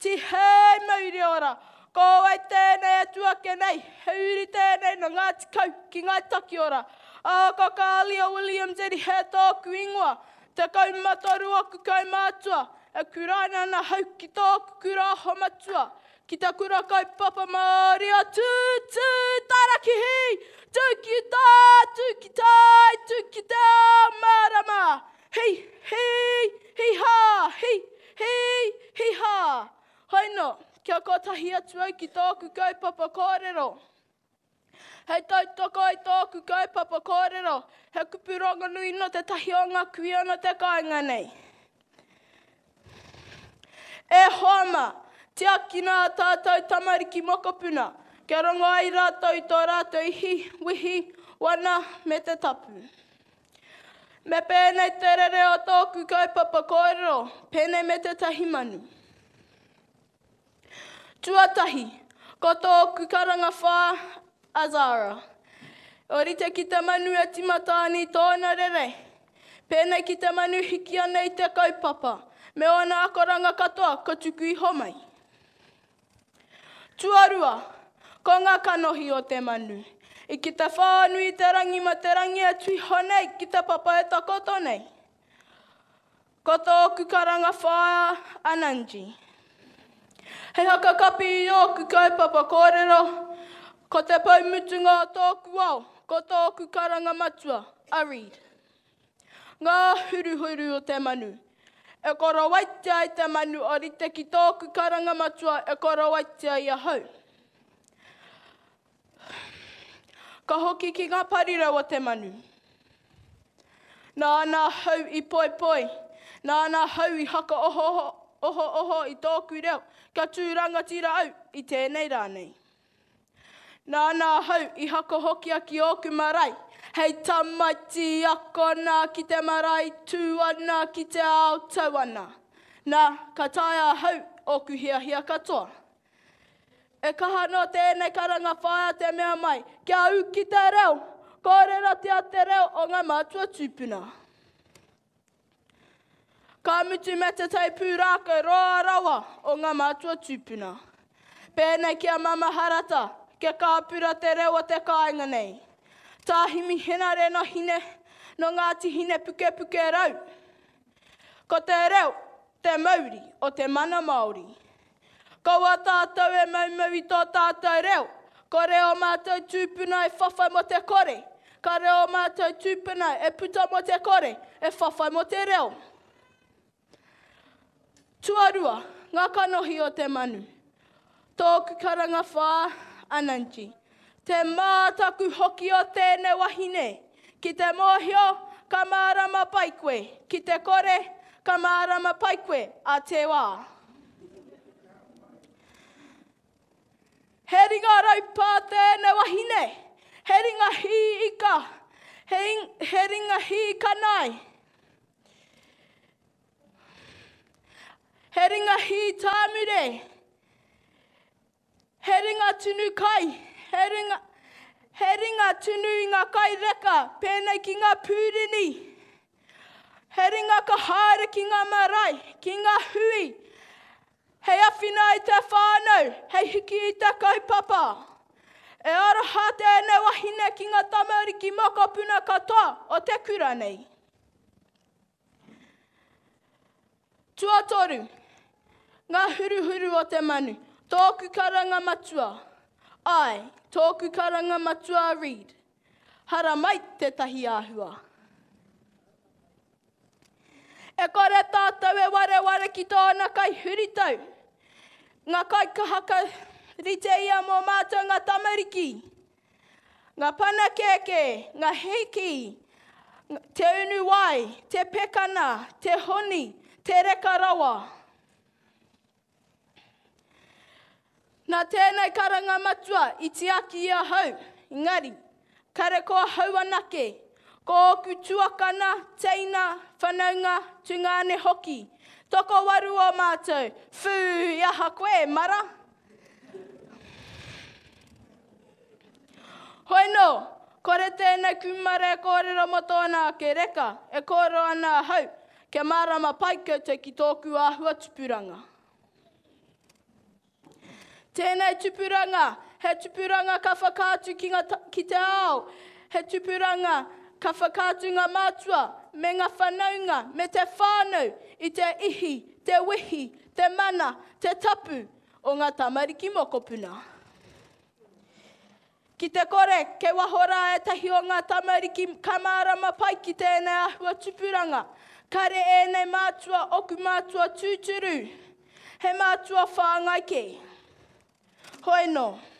ti hei mauri ora. Ko ai tēnei atua ke nei, heuri tēnei no Ngāti Kau ki Ngāi Taki ora. A Kakalia William Zeri he tōku ingoa, te kaumatoru aku kaumātua, e kuraina na hau ki tōku kura homatua. Ki ta kura kaupapa Māori a tū, tarakihi, tūki tai, tūki tā, marama. Hei, hei ha. Haino, kia kotahi atu au ki tōku kaupapa kōrero. Hei tautoko ai tōku kaupapa kōrero, he kupurongo nui no te tahi o ngā kuia no te kāinga nei. E hoama, te aki nā tātou tamariki mokopuna, kia rongo ai rātou tō rātou ihi, wihi, wana me te tapu. Me pēnei te rere o tōku kaupapa kōrero, pēnei me te tahi manu. Tuatahi, ko tōku karanga whā Azara. Orite ki te manu e timatāni tōna rere. Pēnei ki te manu hiki anei te kaupapa. Me ona akoranga katoa, ko tuku iho mai. Tuarua, ko ngā kanohi o te manu. I ki te whānui te rangi ma te rangi e tui honei ki te papa e takoto nei. Ko tōku karanga whā Ananji. Hei haka kapi i oku kaupapa kōrero, ko te paumutunga o tōku ao, ko tōku karanga matua, a read. Ngā huruhuru o te manu. E koro waitea i te manu, orite ki tōku karanga matua, e koro waitea i a hau. Ka hoki ki ngā parirau o te manu. Nā hau i poi, nā hau i haka oho i tōku reo, ka tūrangatira au i tēnei rānei. Nā hau i haka hoki aki oku marae, hei tamaiti ako nā ki te marae tūana ki te ao tauana. Nā, ka taia hau oku hia katoa. E kaha no tēnei karanga whaia te mea mai, kia au ki te reo, kōrera te reo o ngā mātua tūpuna. Ka mutu me te teipūrākau roa rawa o ngā mātua tūpuna. Pēnei kia mamaharata, kia kāpura te reo o te kāinga nei. Tāhimi henare no hine, no Ngāti hine puke rau. Ko te reo, te mauri o te mana Māori. Kaua tātou e maumau i tō tātou reo. Ko reo mātou tūpuna e whawhai mo te kore. Ka reo mātou tūpuna e puta mo te kore, e whawhai mo te reo. Tuarua, ngā kanohi o te manu. Tōku karanga whā Ananji. Te mātaku hoki o tēnei wahine. Ki te mōhio, ka mārama pai koe. Ki te kore, ka mārama pai koe a te wā. He ringa raupā tēnei wahine. He ringa hi ika. He ringa hi kanai. He ringa hi tāmure. He ringa tunu kai. He ringa tunu i ngā kai reka. Pēnei ki ngā pūrini. He ringa ka haere ki ngā marae. Ki ngā hui. Hei awhina i te whānau. Hei hiki i te kaupapa. E araha tēnei wahine ki ngā tamariki mokopuna katoa o te kura nei. Tuatoru. Ngā huruhuru o te manu, tōku karanga matua. Ai, tōku karanga matua read. Hara mai te tahi āhua. E kore tātou e ware ki tōna kai huritau. Ngā kai kahaka rite ia mō mātou ngā tamariki. Ngā pana keke, ngā heiki, te unuwai, te pekana, te honi, te rekarawa. Nā tēnei karanga matua i te aki ia hau, ngari, kare koa hau anake, ko oku tuakana, teina, whanaunga, tungane hoki, toko waru o mātou, whū, iaha koe, mara. Hoi no, kore tēnei kumare e kōrero mo tōna ke reka, e kōro ana hau, ke marama pai koutou ki tōku āhua tupuranga. Tēnei tupuranga, he tupuranga ka whakātu ki te ao, he tupuranga ka whakātu ngā mātua, me ngā whanaunga, me te whānau, i te ihi, te wihi, te mana, te tapu, o ngā tamariki mokopuna. Ki te kore, ke wahora e tahi o ngā tamariki kamārama pai ki tēnei ahua tupuranga, kare ēnei mātua, oku mātua tūturu, he mātua whāngai ke. Hoi no.